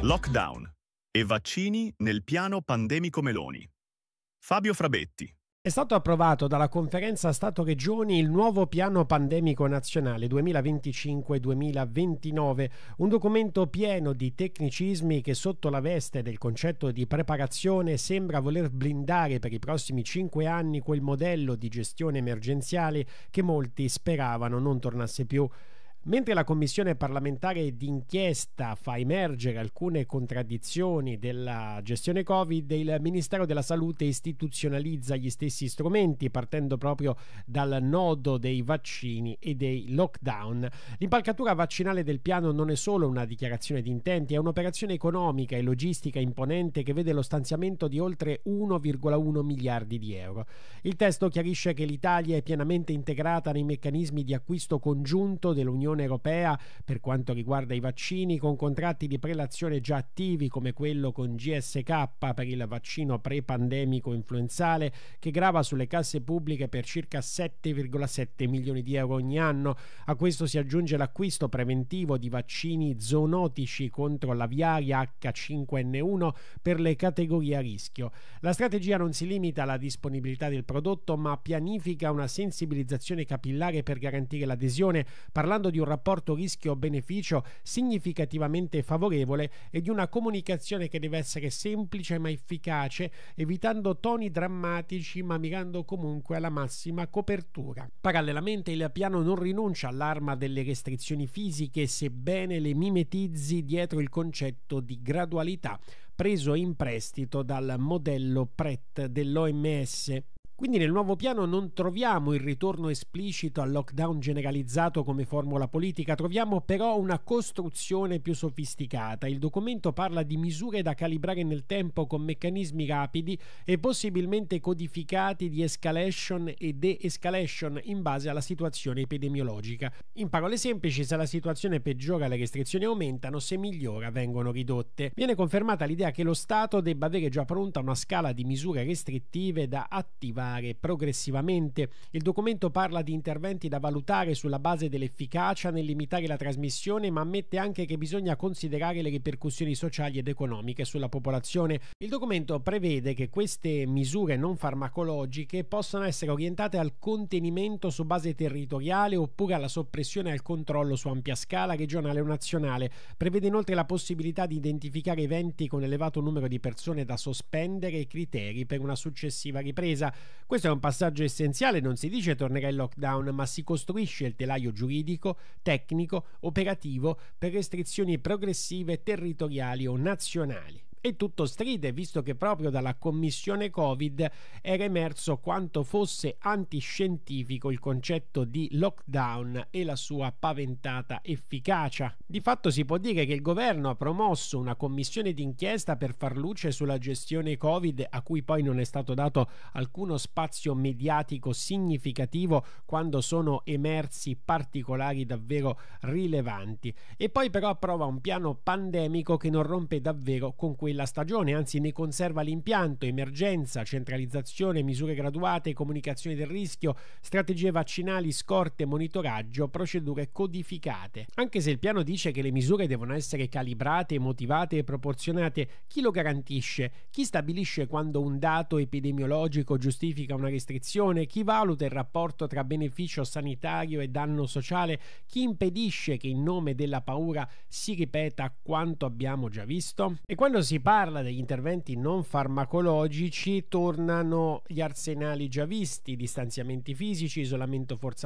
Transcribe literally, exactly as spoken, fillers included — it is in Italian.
Lockdown e vaccini nel piano pandemico Meloni. Fabio Frabetti. È stato approvato dalla Conferenza Stato-Regioni il nuovo piano pandemico nazionale duemilaventicinque duemilaventinove, un documento pieno di tecnicismi che sotto la veste del concetto di preparazione sembra voler blindare per i prossimi cinque anni quel modello di gestione emergenziale che molti speravano non tornasse più. Mentre la Commissione parlamentare d'inchiesta fa emergere alcune contraddizioni della gestione Covid, il Ministero della Salute istituzionalizza gli stessi strumenti partendo proprio dal nodo dei vaccini e dei lockdown. L'impalcatura vaccinale del piano non è solo una dichiarazione di intenti, è un'operazione economica e logistica imponente che vede lo stanziamento di oltre uno virgola uno miliardi di euro. Il testo chiarisce che l'Italia è pienamente integrata nei meccanismi di acquisto congiunto dell'Unione Europea per quanto riguarda i vaccini, con contratti di prelazione già attivi come quello con G S K per il vaccino pre-pandemico influenzale che grava sulle casse pubbliche per circa sette virgola sette milioni di euro ogni anno. A questo si aggiunge l'acquisto preventivo di vaccini zoonotici contro l'aviaria H cinque N uno per le categorie a rischio. La strategia non si limita alla disponibilità del prodotto, ma pianifica una sensibilizzazione capillare per garantire l'adesione, parlando di un rapporto rischio-beneficio significativamente favorevole e di una comunicazione che deve essere semplice ma efficace, evitando toni drammatici ma mirando comunque alla massima copertura. Parallelamente il piano non rinuncia all'arma delle restrizioni fisiche, sebbene le mimetizzi dietro il concetto di gradualità preso in prestito dal modello P R E T dell'O M S. Quindi nel nuovo piano non troviamo il ritorno esplicito al lockdown generalizzato come formula politica, troviamo però una costruzione più sofisticata. Il documento parla di misure da calibrare nel tempo con meccanismi rapidi e possibilmente codificati di escalation e de-escalation in base alla situazione epidemiologica. In parole semplici, se la situazione peggiora le restrizioni aumentano, se migliora vengono ridotte. Viene confermata l'idea che lo Stato debba avere già pronta una scala di misure restrittive da attivare progressivamente. Il documento parla di interventi da valutare sulla base dell'efficacia nel limitare la trasmissione, ma ammette anche che bisogna considerare le ripercussioni sociali ed economiche sulla popolazione. Il documento prevede che queste misure non farmacologiche possano essere orientate al contenimento su base territoriale oppure alla soppressione e al controllo su ampia scala regionale o nazionale. Prevede inoltre la possibilità di identificare eventi con elevato numero di persone da sospendere e criteri per una successiva ripresa. Questo è un passaggio essenziale, non si dice tornerà il lockdown, ma si costruisce il telaio giuridico, tecnico, operativo per restrizioni progressive, territoriali o nazionali. E tutto stride, visto che proprio dalla commissione Covid era emerso quanto fosse antiscientifico il concetto di lockdown e la sua paventata efficacia. Di fatto si può dire che il governo ha promosso una commissione d'inchiesta per far luce sulla gestione Covid, a cui poi non è stato dato alcuno spazio mediatico significativo quando sono emersi particolari davvero rilevanti. E poi però approva un piano pandemico che non rompe davvero con quello la stagione, anzi ne conserva l'impianto: emergenza, centralizzazione, misure graduate, comunicazione del rischio, strategie vaccinali, scorte, monitoraggio, procedure codificate. Anche se il piano dice che le misure devono essere calibrate, motivate e proporzionate, chi lo garantisce? Chi stabilisce quando un dato epidemiologico giustifica una restrizione? Chi valuta il rapporto tra beneficio sanitario e danno sociale? Chi impedisce che in nome della paura si ripeta quanto abbiamo già visto? E quando si parla degli interventi non farmacologici tornano gli arsenali già visti: distanziamenti fisici, isolamento forzato